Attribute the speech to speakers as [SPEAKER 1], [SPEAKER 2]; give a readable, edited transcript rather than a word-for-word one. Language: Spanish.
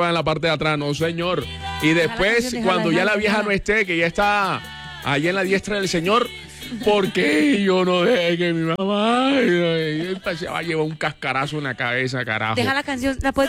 [SPEAKER 1] en la parte de atrás, no señor. Y después, cuando ya la vieja no esté, que ya está ahí en la diestra del Señor, ¿por qué yo no dejé que mi mamá se va a llevar un cascarazo en la cabeza, carajo?
[SPEAKER 2] Deja la canción, la puedes